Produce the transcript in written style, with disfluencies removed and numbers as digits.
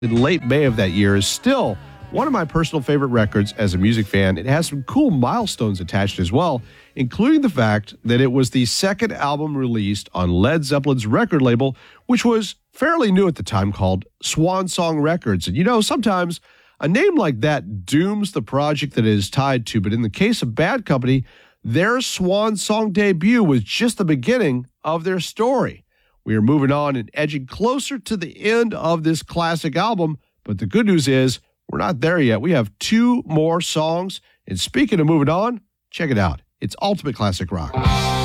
in late May of that year is still one of my personal favorite records as a music fan. It has some cool milestones attached as well, including the fact that it was the second album released on Led Zeppelin's record label, which was fairly new at the time, called Swan Song Records. And you know, sometimes a name like that dooms the project that it is tied to, but in the case of Bad Company, their Swan Song debut was just the beginning of their story. We are moving on and edging closer to the end of this classic album, but the good news is we're not there yet. We have two more songs, and speaking of moving on, check it out. It's Ultimate Classic Rock.